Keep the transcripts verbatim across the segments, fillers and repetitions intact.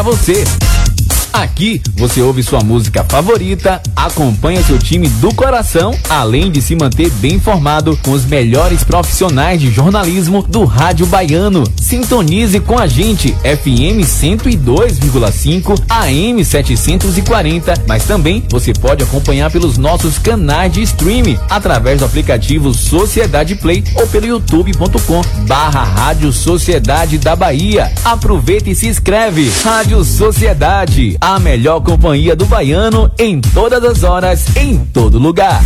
você. Aqui você ouve sua música favorita, acompanha seu time do coração, além de se manter bem informado com os melhores profissionais de jornalismo do rádio baiano. Sintonize com a gente, F M cento e dois vírgula cinco, A M setecentos e quarenta, mas também você pode acompanhar pelos nossos canais de streaming, através do aplicativo Sociedade Play ou pelo youtube ponto com barra Rádio Sociedade da Bahia. Aproveita e se inscreve. Rádio Sociedade, a melhor companhia do baiano em todas as horas, em todo lugar.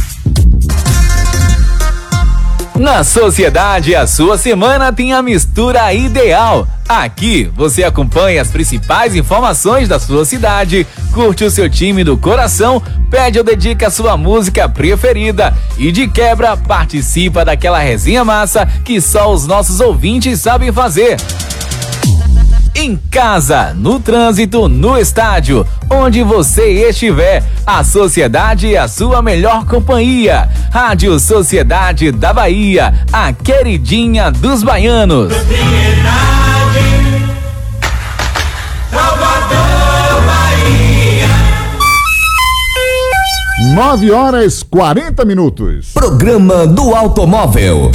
Na Sociedade, a sua semana tem a mistura ideal. Aqui você acompanha as principais informações da sua cidade, curte o seu time do coração, pede ou dedica a sua música preferida e de quebra participa daquela resenha massa que só os nossos ouvintes sabem fazer. Em casa, no trânsito, no estádio, onde você estiver, a Sociedade é a sua melhor companhia. Rádio Sociedade da Bahia, a queridinha dos baianos. Salvador, Bahia. nove horas quarenta minutos. Programa do Automóvel.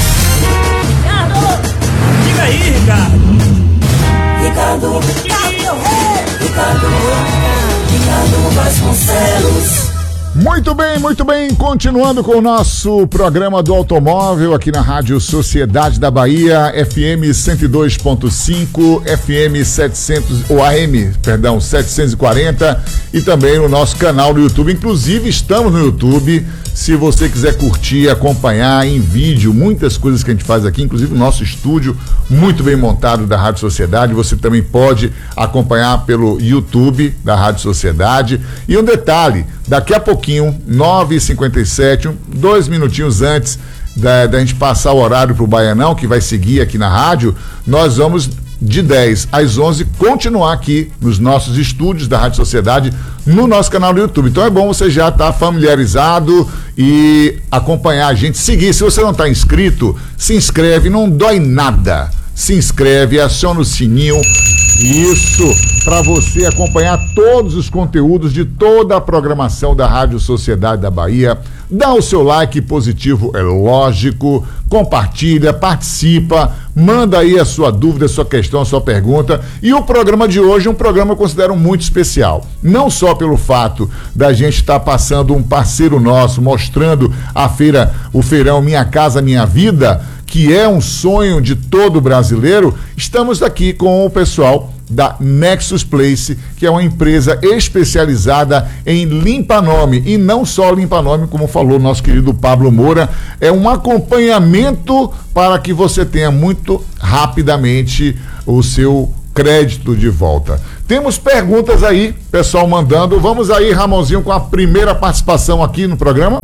Ricardo! Diga aí, Ricardo! Ricardo, Ricardo, Ricardo Vasconcelos. Muito bem, muito bem, continuando com o nosso programa do automóvel aqui na Rádio Sociedade da Bahia, F M cento e dois ponto cinco, F M setecentos, ou A M, perdão, setecentos e quarenta, e também no nosso canal no YouTube. Inclusive estamos no YouTube, se você quiser curtir, acompanhar em vídeo, muitas coisas que a gente faz aqui, inclusive o nosso estúdio muito bem montado da Rádio Sociedade, você também pode acompanhar pelo YouTube da Rádio Sociedade. E um detalhe, daqui a pouquinho, nove e cinquenta e sete, dois minutinhos antes da, da gente passar o horário pro Baianão, que vai seguir aqui na rádio, nós vamos de dez às onze continuar aqui nos nossos estúdios da Rádio Sociedade, no nosso canal do YouTube. Então é bom você já estar tá familiarizado e acompanhar a gente, seguir. Se você não está inscrito, se inscreve, não dói nada. Se inscreve, aciona o sininho, isso, para você acompanhar todos os conteúdos de toda a programação da Rádio Sociedade da Bahia. Dá o seu like positivo, é lógico, compartilha, participa, manda aí a sua dúvida, a sua questão, a sua pergunta. E o programa de hoje é um programa que eu considero muito especial, não só pelo fato da gente estar tá passando um parceiro nosso, mostrando a feira, o feirão Minha Casa Minha Vida, que é um sonho de todo brasileiro. Estamos aqui com o pessoal da Nexus Place, que é uma empresa especializada em limpa-nome, e não só limpa-nome, como falou nosso querido Pablo Moura, é um acompanhamento para que você tenha muito rapidamente o seu crédito de volta. Temos perguntas aí, pessoal mandando. Vamos aí, Ramonzinho, com a primeira participação aqui no programa.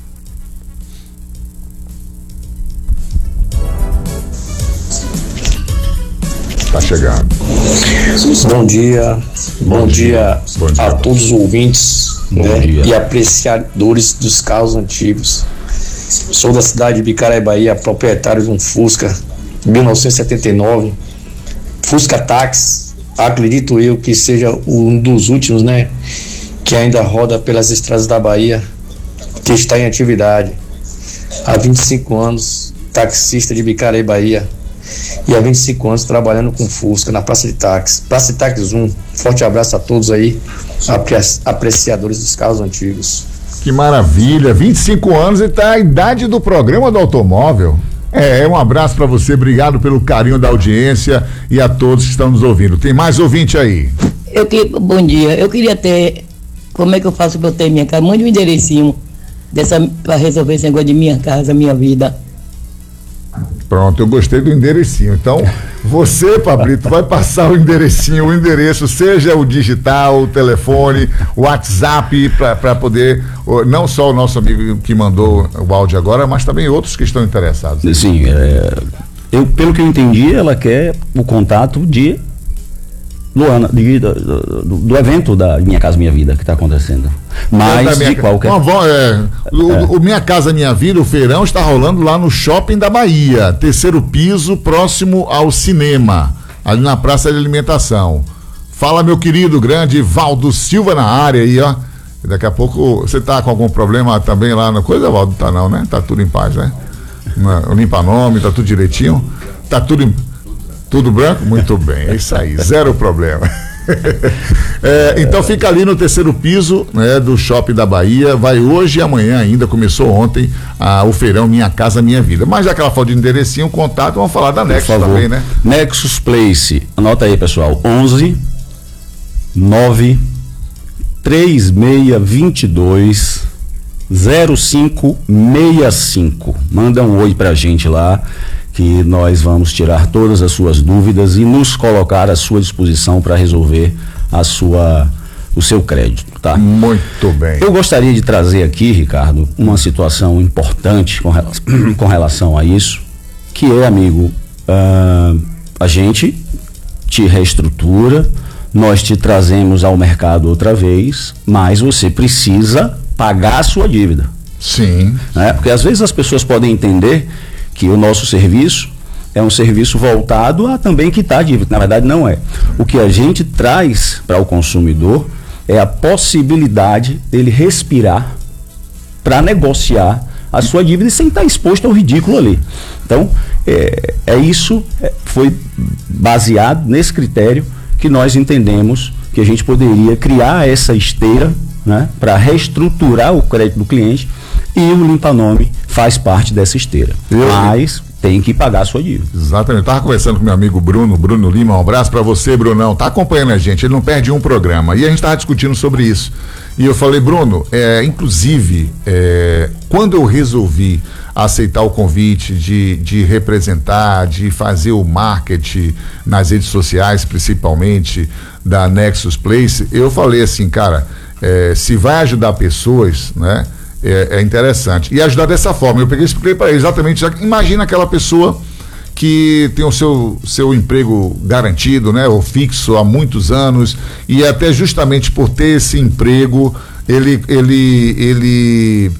Tá chegando. Bom dia, bom, bom dia, dia, bom dia a todos os ouvintes, né, e apreciadores dos carros antigos. Sou da cidade de Bicaré, Bahia, proprietário de um Fusca mil novecentos e setenta e nove, Fusca Taxi. Acredito eu que seja um dos últimos, né, que ainda roda pelas estradas da Bahia, que está em atividade. Há vinte e cinco anos, taxista de Bicaré, Bahia. E há vinte e cinco anos trabalhando com Fusca na Praça de Táxi. Praça de Táxi um. Forte abraço a todos aí, apreciadores dos carros antigos. Que maravilha, vinte e cinco anos e tá a idade do programa do automóvel. É, um abraço para você, obrigado pelo carinho da audiência e a todos que estão nos ouvindo. Tem mais ouvinte aí? Eu que, bom dia, eu queria ter, como é que eu faço para eu ter minha casa? Mande um enderecinho dessa, para resolver esse negócio de minha casa, minha vida. Pronto, eu gostei do enderecinho. Então, você, Pablito, vai passar o enderecinho, o endereço, seja o digital, o telefone, o WhatsApp, para poder, não só o nosso amigo que mandou o áudio agora, mas também outros que estão interessados. Sim, é, eu, pelo que eu entendi, ela quer o contato de Luana, de, do, do, do evento da Minha Casa Minha Vida que está acontecendo. Mas de qualquer... Não, é, o, é. o Minha Casa Minha Vida, o feirão, está rolando lá no Shopping da Bahia, terceiro piso, próximo ao cinema, ali na Praça de Alimentação. Fala, meu querido, grande Valdo Silva na área aí, ó. Daqui a pouco, você tá com algum problema também lá na coisa, Valdo? Tá não, né? Tá tudo em paz, né? O limpa-nome, tá tudo direitinho? Tá tudo em... Tudo branco? Muito bem, é isso aí, zero problema. É, então fica ali no terceiro piso, né, do Shopping da Bahia. Vai hoje e amanhã ainda, começou ontem ah, o feirão Minha Casa Minha Vida. Mas já que ela falou de enderecinho, contato, vamos falar da Nexus também, né? Nexus Place, anota aí, pessoal, onze nove três seis dois dois zero cinco seis cinco. Manda um oi pra gente lá, que nós vamos tirar todas as suas dúvidas e nos colocar à sua disposição para resolver a sua, o seu crédito, tá? Muito bem. Eu gostaria de trazer aqui, Ricardo, uma situação importante com relação, com relação a isso, que é, amigo, uh, a gente te reestrutura, nós te trazemos ao mercado outra vez, mas você precisa pagar a sua dívida. Sim. Né? Porque às vezes as pessoas podem entender que o nosso serviço é um serviço voltado a também quitar a dívida. Na verdade, não é. O que a gente traz para o consumidor é a possibilidade dele respirar para negociar a sua dívida sem estar exposto ao ridículo ali. Então, é, é isso, é, foi baseado nesse critério que nós entendemos que a gente poderia criar essa esteira, né, para reestruturar o crédito do cliente, e o limpa-nome faz parte dessa esteira. Eu, mas tem que pagar a sua dívida. Exatamente. Eu estava conversando com meu amigo Bruno, Bruno Lima, um abraço para você, Brunão. Tá acompanhando a gente, ele não perde um programa. E a gente estava discutindo sobre isso. E eu falei, Bruno, é, inclusive, é, quando eu resolvi aceitar o convite de, de representar, de fazer o marketing nas redes sociais, principalmente da Nexus Place, eu falei assim, cara, é, se vai ajudar pessoas, né? É, é interessante. E ajudar dessa forma. Eu peguei e expliquei para ele exatamente. Imagina aquela pessoa que tem o seu, seu emprego garantido, né? Ou fixo há muitos anos, e até justamente por ter esse emprego, ele, ele, ele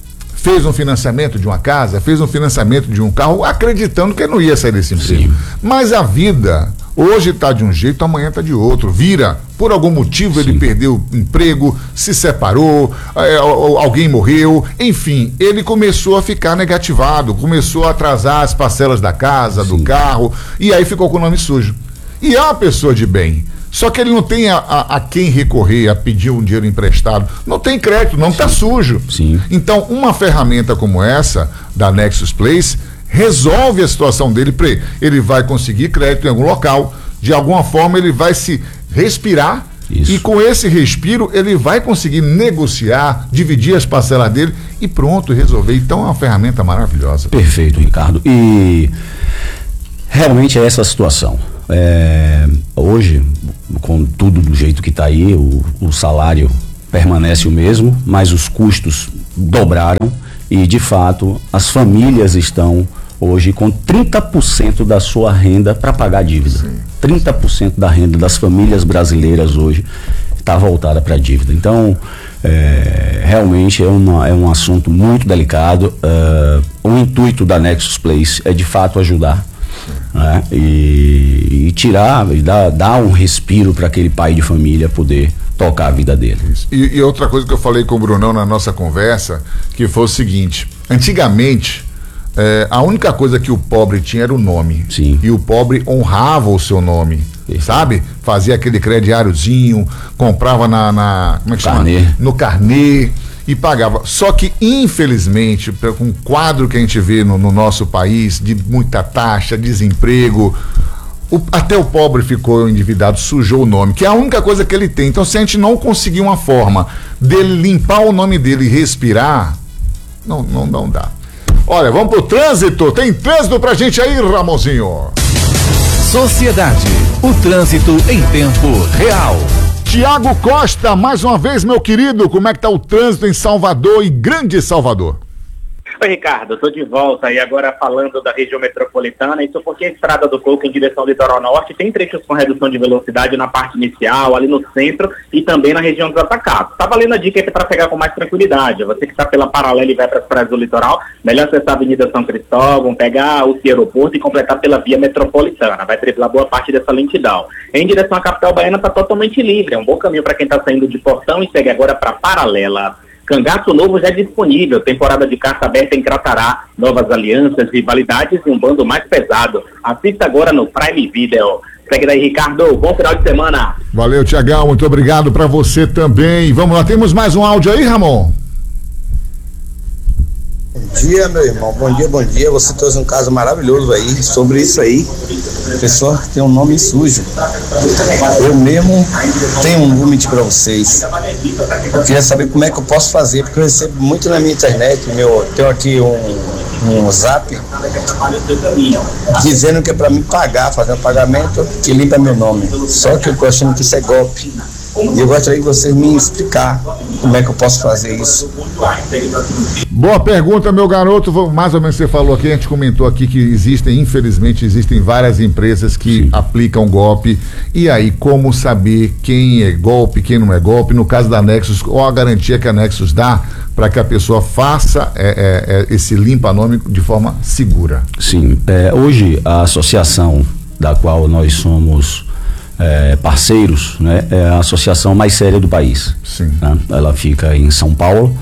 fez um financiamento de uma casa, fez um financiamento de um carro, acreditando que ele não ia sair desse emprego. Sim. Mas a vida hoje está de um jeito, amanhã está de outro. Vira, por algum motivo, Sim. ele perdeu o emprego, se separou, é, alguém morreu, enfim, ele começou a ficar negativado, começou a atrasar as parcelas da casa, Sim. do carro, e aí ficou com o nome sujo. E é uma pessoa de bem, só que ele não tem a, a, a quem recorrer, a pedir um dinheiro emprestado, não tem crédito, não está sujo. Sim. Então, uma ferramenta como essa, da Nexus Place, resolve a situação dele. Ele vai conseguir crédito em algum local, de alguma forma ele vai se respirar. Isso. E com esse respiro ele vai conseguir negociar, dividir as parcelas dele e pronto, resolver. Então é uma ferramenta maravilhosa. Perfeito, Ricardo. E realmente é essa a situação. É, hoje, com tudo do jeito que está aí, o, o salário permanece o mesmo, mas os custos dobraram e, de fato, as famílias estão hoje com trinta por cento da sua renda para pagar a dívida. Sim. trinta por cento da renda das famílias brasileiras hoje está voltada para a dívida. Então, é, realmente é, uma, é um assunto muito delicado. Uh, o intuito da Nexus Place é de fato ajudar, né? e, e tirar, e dar, dar um respiro para aquele pai de família poder tocar a vida dele. E, e outra coisa que eu falei com o Brunão na nossa conversa, que foi o seguinte: antigamente, É, a única coisa que o pobre tinha era o nome. Sim. E o pobre honrava o seu nome. Isso. Sabe? Fazia aquele crediáriozinho, comprava na, na como é que carnê. chama? No carnê e pagava. Só que, infelizmente, com o quadro que a gente vê no, no nosso país, de muita taxa, desemprego, o, até o pobre ficou endividado, sujou o nome, que é a única coisa que ele tem. Então, se a gente não conseguir uma forma dele limpar o nome dele e respirar, não, não, não dá. Olha, vamos pro trânsito. Tem trânsito pra gente aí, Ramonzinho. Sociedade, o trânsito em tempo real. Tiago Costa, mais uma vez, meu querido, como é que tá o trânsito em Salvador e Grande Salvador? Oi, Ricardo, estou de volta e agora falando da região metropolitana, isso porque a Estrada do Coco em direção ao litoral norte tem trechos com redução de velocidade na parte inicial, ali no centro e também na região dos atacados. Tá valendo a dica aí para pegar com mais tranquilidade. Você que está pela paralela e vai para as praias do litoral, melhor acessar a Avenida São Cristóvão, pegar o aeroporto e completar pela via metropolitana. Vai driblar boa parte dessa lentidão. Em direção à capital baiana está totalmente livre, é um bom caminho para quem está saindo de Portão e segue agora para Paralela. Cangaço novo já é disponível, temporada de caça aberta em Cratará, novas alianças, rivalidades e um bando mais pesado. Assista agora no Prime Video. Segue daí, Ricardo, bom final de semana. Valeu, Tiagão, muito obrigado pra você também. Vamos lá, temos mais um áudio aí, Ramon? Bom dia, meu irmão, bom dia, bom dia. Você trouxe um caso maravilhoso aí, sobre isso aí. Pessoa que tem um nome sujo. Eu mesmo tenho, não vou mentir pra vocês. Eu queria saber como é que eu posso fazer, porque eu recebo muito na minha internet, meu, tenho aqui um, um zap dizendo que é pra me pagar, fazer um pagamento que limpa meu nome. Só que eu tô achando que isso é golpe. E eu gostaria que vocês me explicar como é que eu posso fazer isso. Boa pergunta, meu garoto. Mais ou menos você falou aqui, a gente comentou aqui que existem, infelizmente, existem várias empresas que Sim. aplicam golpe. E aí, como saber quem é golpe, quem não é golpe? No caso da Nexus, qual a garantia que a Nexus dá para que a pessoa faça é, é, esse limpa-nome de forma segura? Sim, é, hoje a associação da qual nós somos É, parceiros, né? É a associação mais séria do país. Sim. Né? Ela fica em São Paulo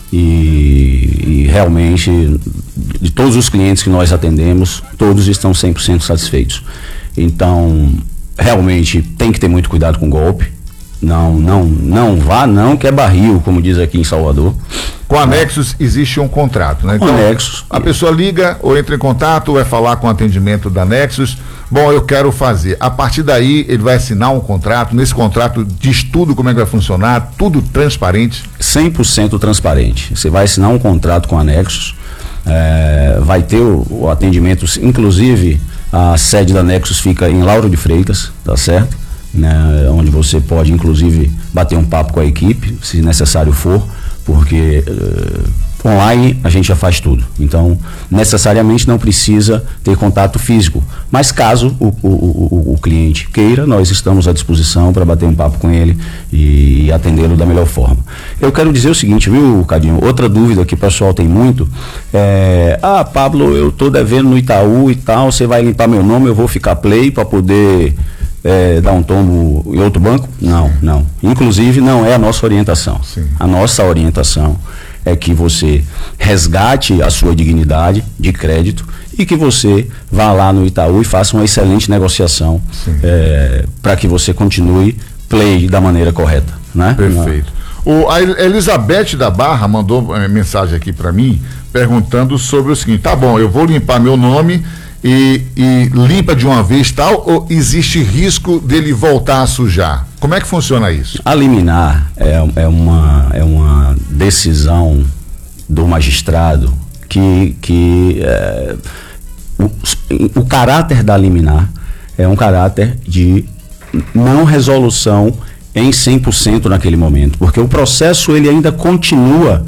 e, e realmente de todos os clientes que nós atendemos, todos estão cem por cento satisfeitos. Então, realmente tem que ter muito cuidado com o golpe. Não, não, não vá não, que é barril, como diz aqui em Salvador. Com a Nexus existe um contrato, né? Então, com a Nexus, a pessoa liga ou entra em contato, vai falar com o atendimento da Nexus. Bom, eu quero fazer. A partir daí, ele vai assinar um contrato. Nesse contrato diz tudo como é que vai funcionar, tudo transparente. cem por cento transparente. Você vai assinar um contrato com a Nexus, é, vai ter o, o atendimento, inclusive a sede da Nexus fica em Lauro de Freitas, tá certo? Né, onde você pode inclusive bater um papo com a equipe, se necessário for, porque uh, online a gente já faz tudo, então necessariamente não precisa ter contato físico, mas caso o, o, o, o cliente queira, nós estamos à disposição para bater um papo com ele e, e atendê-lo da melhor forma. Eu quero dizer o seguinte, viu, Cadinho, outra dúvida que o pessoal tem muito é, ah, Pablo, eu tô devendo no Itaú e tal, você vai limpar meu nome, eu vou ficar play para poder É, dar um tombo em outro banco? Não, não. Inclusive não é a nossa orientação. Sim. A nossa orientação é que você resgate a sua dignidade de crédito e que você vá lá no Itaú e faça uma excelente negociação é, para que você continue play da maneira correta, né? Perfeito. O, a Elizabeth da Barra mandou é, mensagem aqui para mim perguntando sobre o seguinte: tá bom, eu vou limpar meu nome E, e limpa de uma vez tal, ou existe risco dele voltar a sujar? Como é que funciona isso? A liminar é, é, uma, é uma decisão do magistrado que, que é, o, o caráter da liminar é um caráter de não resolução em cem por cento naquele momento, porque o processo ele ainda continua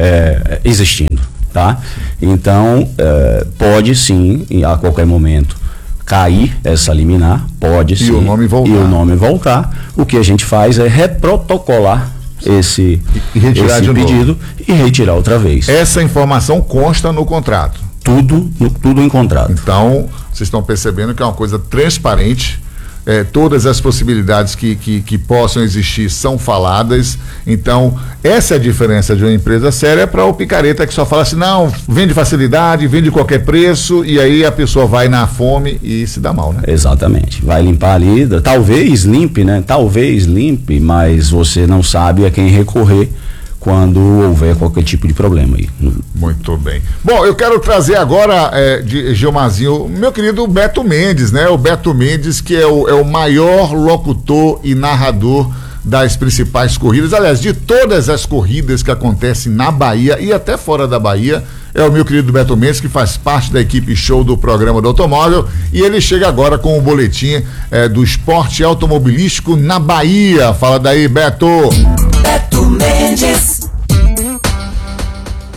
é, existindo. Tá? Então, eh, pode sim, a qualquer momento, cair essa liminar, pode sim. E o nome voltar. E o nome voltar. O que a gente faz é reprotocolar esse, e retirar esse pedido e retirar outra vez. Essa informação consta no contrato? Tudo, no, tudo em contrato. Então, vocês estão percebendo que é uma coisa transparente. É, todas as possibilidades que, que, que possam existir são faladas. Então, essa é a diferença de uma empresa séria para o picareta que só fala assim, não, vende facilidade, vende qualquer preço, e aí a pessoa vai na fome e se dá mal, né? Exatamente, vai limpar ali, talvez limpe, né? Talvez limpe, mas você não sabe a quem recorrer quando houver qualquer tipo de problema aí. Muito bem. Bom, eu quero trazer agora é, de Gilmarzinho, meu querido Beto Mendes, né? O Beto Mendes, que é o, é o maior locutor e narrador das principais corridas, aliás, de todas as corridas que acontecem na Bahia e até fora da Bahia. É o meu querido Beto Mendes, que faz parte da equipe show do programa do automóvel, e ele chega agora com o boletim é, do esporte automobilístico na Bahia. Fala daí, Beto. Beto Mendes.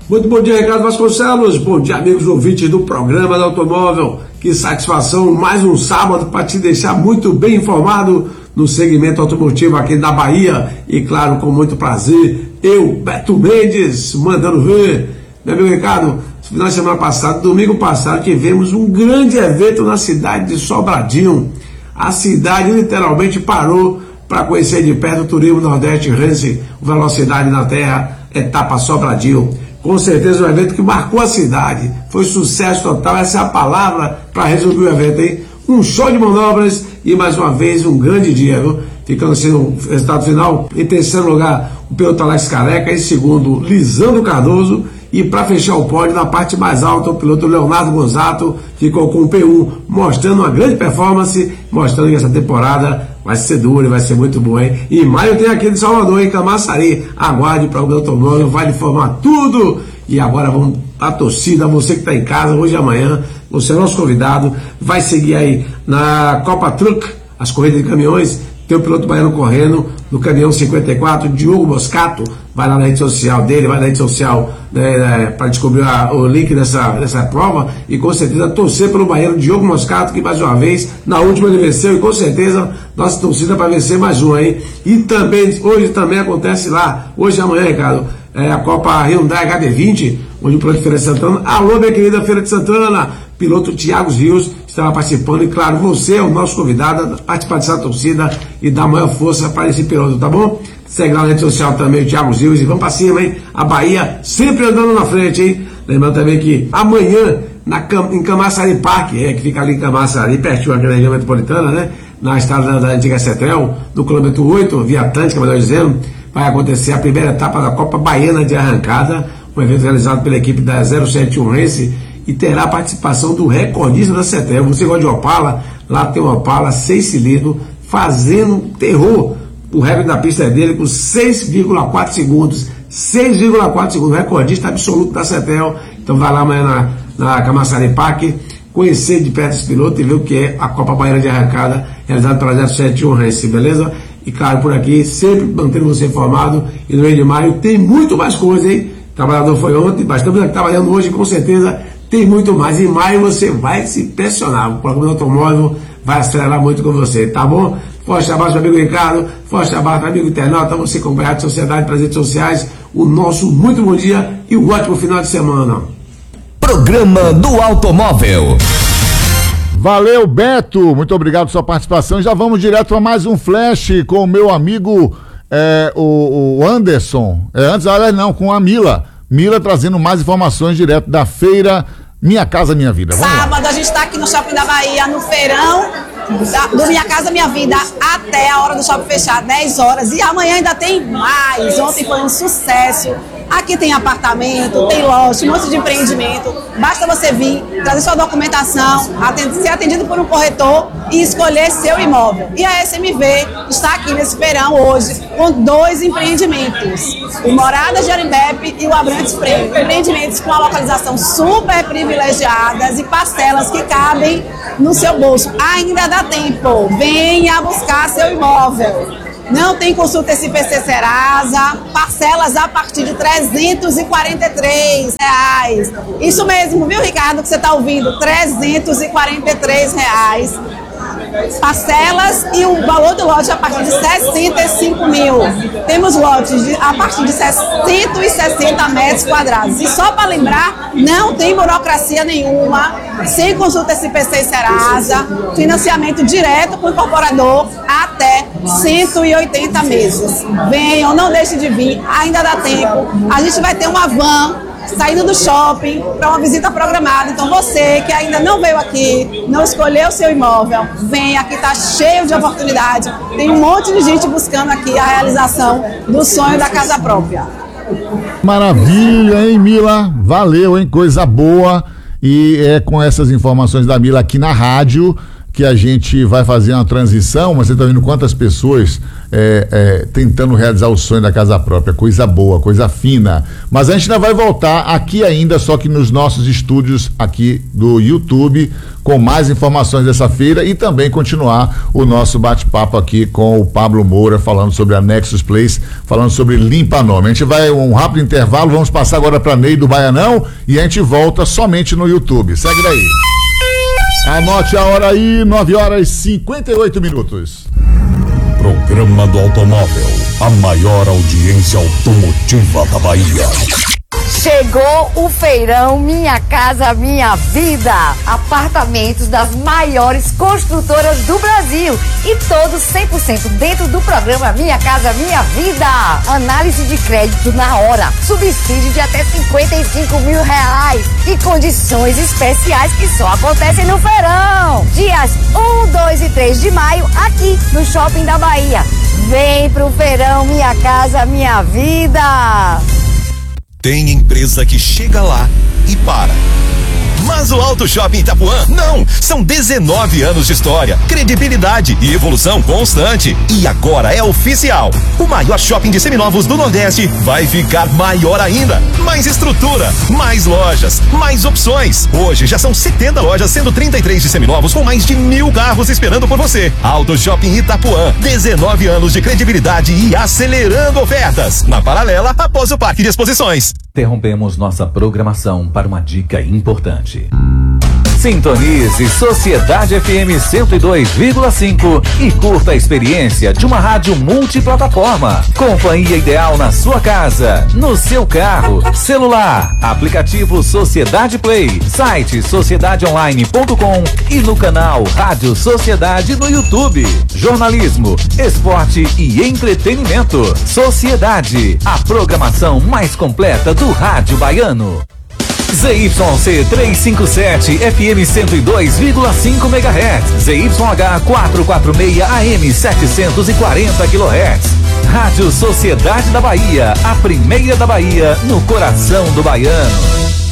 Muito bom dia, Ricardo Vasconcelos. Bom dia, amigos ouvintes do programa do Automóvel. Que satisfação, mais um sábado para te deixar muito bem informado no segmento automotivo aqui da Bahia. E claro, com muito prazer, eu, Beto Mendes, mandando ver. Meu amigo Ricardo, final de semana passada, domingo passado, tivemos um grande evento na cidade de Sobradinho. A cidade literalmente parou para conhecer de perto o Turismo Nordeste Race, Velocidade na Terra, etapa Sobradinho. Com certeza um evento que marcou a cidade, foi sucesso total, essa é a palavra para resumir o evento, hein? Um show de manobras e mais uma vez um grande dia, viu? Ficando sendo o resultado final, em terceiro lugar o piloto Alex Careca, em segundo Lisandro Cardoso, e para fechar o pódio, na parte mais alta, o piloto Leonardo Gonzato ficou com o P um, mostrando uma grande performance, mostrando que essa temporada vai ser dura e vai ser muito boa, hein? E em maio tem aqui de Salvador, em Camaçari. Aguarde para o meu automóvel, vai lhe informar tudo. E agora vamos a torcida, você que está em casa, hoje e amanhã, você é nosso convidado, vai seguir aí na Copa Truck, as corridas de caminhões. Tem o piloto baiano correndo no caminhão cinquenta e quatro, Diogo Moscato, vai lá na rede social dele, vai na rede social, né, né, para descobrir a, o link dessa, dessa prova e com certeza torcer pelo baiano Diogo Moscato, que mais uma vez, na última ele venceu e com certeza nossa torcida para vencer mais um aí. E também, hoje também acontece lá, hoje e amanhã, Ricardo, é a Copa Hyundai H D vinte, onde o piloto Feira de Santana, alô minha querida Feira de Santana, piloto Thiago Rios, estava participando, e claro, você é o nosso convidado a participar dessa torcida e dar maior força para esse piloto, tá bom? Segue lá na rede social também o Thiago Rios e vamos para cima, hein? A Bahia sempre andando na frente, hein? Lembrando também que amanhã, na Cam, em Camaçari Park, é, que fica ali em Camaçari, pertinho aqui na região metropolitana, né? Na estrada da, da antiga Cetrel, no quilômetro oito, via Atlântica, melhor dizendo, vai acontecer a primeira etapa da Copa Baiana de Arrancada, um evento realizado pela equipe da zero sete um Race, e terá a participação do recordista da Cetrel. Você gosta de Opala? Lá tem uma Opala seis cilindros fazendo terror. O recorde da pista é dele com seis vírgula quatro segundos. seis vírgula quatro segundos, recordista absoluto da Cetrel. Então vai lá amanhã na, na Camaçari Park, conhecer de perto esse piloto e ver o que é a Copa Baiana de Arrancada, realizada pela zero sete um Race, beleza? E claro, por aqui, sempre mantendo você informado. E no mês de maio tem muito mais coisa, hein? O trabalhador foi ontem, mas estamos aqui trabalhando hoje, com certeza tem muito mais. Em maio você vai se impressionar. O programa do automóvel vai acelerar muito com você, tá bom? Forte abraço, meu amigo Ricardo. Forte abraço, meu amigo internauta. Você com o Rádio Sociedade para as redes sociais. O nosso muito bom dia e um ótimo final de semana. Programa do Automóvel. Valeu, Beto. Muito obrigado pela sua participação. Já vamos direto para mais um flash com o meu amigo é, o, o Anderson. É, antes, olha, não, com a Mila. Mila trazendo mais informações direto da feira Minha Casa Minha Vida. Vamos Sábado lá. A gente está aqui no Shopping da Bahia, no feirão da, do Minha Casa Minha Vida, até a hora do shopping fechar, dez horas. E amanhã ainda tem mais. Ontem foi um sucesso. Aqui tem apartamento, tem loja, um monte de empreendimento. Basta você vir, trazer sua documentação, atend- ser atendido por um corretor e escolher seu imóvel. E a S M V está aqui nesse feirão hoje com dois empreendimentos. O Morada de Arembepe e o Abrantes Freire. Empreendimentos com a localização super privilegiadas e parcelas que cabem no seu bolso. Ainda dá tempo. Venha buscar seu imóvel. Não tem consulta S P C Serasa, parcelas a partir de trezentos e quarenta e três reais. Isso mesmo, viu, Ricardo, que você está ouvindo? trezentos e quarenta e três reais. Parcelas e o valor do lote a partir de sessenta e cinco mil. Temos lotes de, a partir de cento e sessenta metros quadrados. E só para lembrar, não tem burocracia nenhuma, sem consulta S P C e Serasa, financiamento direto com o incorporador até cento e oitenta meses. Venham, não deixe de vir, ainda dá tempo. A gente vai ter uma van saindo do shopping para uma visita programada. Então você que ainda não veio aqui, não escolheu o seu imóvel, vem aqui, está cheio de oportunidade. Tem um monte de gente buscando aqui a realização do sonho da casa própria. Maravilha, hein, Mila? Valeu, hein? Coisa boa. E é com essas informações da Mila aqui na rádio, que a gente vai fazer uma transição, mas você está vendo quantas pessoas é, é, tentando realizar o sonho da casa própria, coisa boa, coisa fina. Mas a gente ainda vai voltar aqui ainda, só que nos nossos estúdios aqui do YouTube, com mais informações dessa feira e também continuar o nosso bate-papo aqui com o Pablo Moura, falando sobre a Nexus Place, falando sobre Limpa Nome. A gente vai um rápido intervalo, vamos passar agora para Ney do Baianão e a gente volta somente no YouTube. Segue daí. Anote a hora aí, nove horas e cinquenta e oito minutos. Programa do Automóvel, a maior audiência automotiva da Bahia. Chegou o feirão Minha Casa Minha Vida. Apartamentos das maiores construtoras do Brasil e todos cem por cento dentro do programa Minha Casa Minha Vida. Análise de crédito na hora, subsídio de até cinquenta e cinco mil reais e condições especiais que só acontecem no feirão. Dias um, dois e três de maio aqui no Shopping da Bahia. Vem pro feirão Minha Casa Minha Vida. Tem empresa que chega lá e para. Mas o Auto Shopping Itapuã, não! São dezenove anos de história, credibilidade e evolução constante. E agora é oficial. O maior shopping de seminovos do Nordeste vai ficar maior ainda. Mais estrutura, mais lojas, mais opções. Hoje já são setenta lojas, sendo trinta e três de seminovos com mais de mil carros esperando por você. Auto Shopping Itapuã, dezenove anos de credibilidade e acelerando ofertas. Na paralela, após o Parque de Exposições. Interrompemos nossa programação para uma dica importante. Sintonize Sociedade F M cento e dois vírgula cinco e curta a experiência de uma rádio multiplataforma. Companhia ideal na sua casa, no seu carro, celular, aplicativo Sociedade Play, site sociedade online ponto com e no canal Rádio Sociedade no YouTube. Jornalismo, esporte e entretenimento. Sociedade, a programação mais completa do rádio baiano. Z Y C trezentos e cinquenta e sete, F M cento e dois vírgula cinco megahertz, Z Y H quatrocentos e quarenta e seis, A M setecentos e quarenta quilohertz. Rádio Sociedade da Bahia, a primeira da Bahia, no coração do baiano.